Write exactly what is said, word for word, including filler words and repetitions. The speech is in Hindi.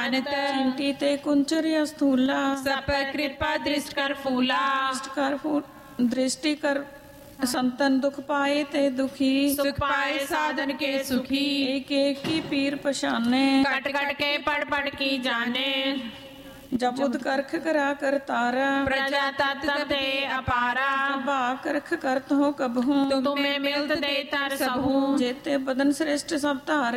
जानत, चिंटी ते कुंचर या स्थूला, सप कृपा दृष्ट कर फूला, दृष्टि कर फू- दृष्टि कर संतन दुख पाए ते दुखी, सुख पाए साधन के सुखी, एक एक की पीर पशाने, कट कट के पढ़ पढ़ की जाने, जब उद करख करा कर तारा, प्रजा तत्व दे अपारा, भा करख करत हो कबहू, तुम्हें मिलत दे तर सबहू, जेते बदन श्रेष्ठ सब तारे,